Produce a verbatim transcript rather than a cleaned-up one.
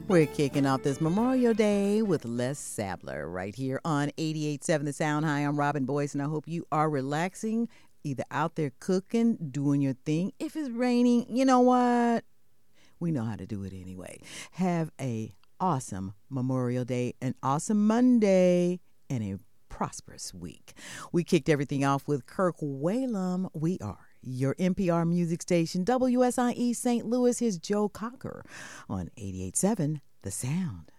We're kicking off this Memorial Day with Les Sabler right here on eighty-eight point seven The Sound. Hi, I'm Robin Boyce, and I hope you are relaxing, either out there cooking, doing your thing. If it's raining, you know what? We know how to do it anyway. Have a awesome Memorial Day, an awesome Monday, and a prosperous week. We kicked everything off with Kirk Whalum. We are your N P R music station, W S I E Saint Louis. Here's Joe Cocker on eighty-eight point seven The Sound.